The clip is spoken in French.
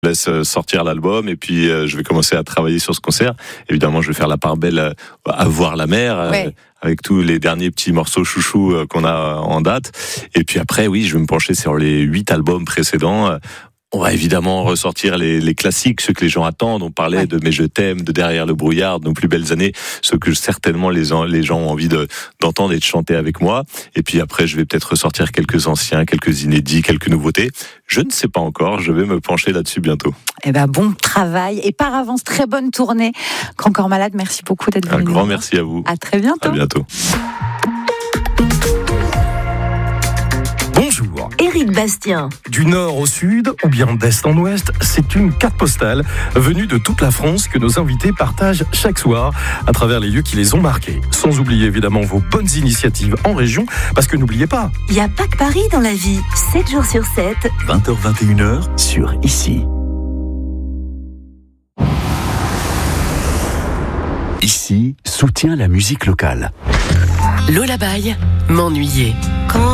laisse sortir l'album et puis je vais commencer à travailler sur ce concert. Évidemment, je vais faire la part belle à Voir la mer, avec tous les derniers petits morceaux chouchous qu'on a en date. Et puis après, oui, je vais me pencher sur les 8 albums précédents. On va évidemment ressortir les classiques, ceux que les gens attendent. On parlait de Mais je t'aime, de Derrière le brouillard, de Nos plus belles années, ceux que certainement les gens ont envie d'entendre et de chanter avec moi. Et puis après, je vais peut-être ressortir quelques anciens, quelques inédits, quelques nouveautés. Je ne sais pas encore, je vais me pencher là-dessus bientôt. Eh ben, bon travail et par avance, très bonne tournée. Grand Corps Malade, merci beaucoup d'être venu. Un grand merci à vous. À très bientôt. À bientôt. Bonjour. Éric Bastien. Du nord au sud ou bien d'est en ouest, c'est une carte postale venue de toute la France que nos invités partagent chaque soir à travers les lieux qui les ont marqués. Sans oublier évidemment vos bonnes initiatives en région, parce que n'oubliez pas, Il n'y a pas que Paris dans la vie. 7 jours sur 7. 20h-21h sur Ici. Ici soutient la musique locale. Lola Baye, m'ennuyer.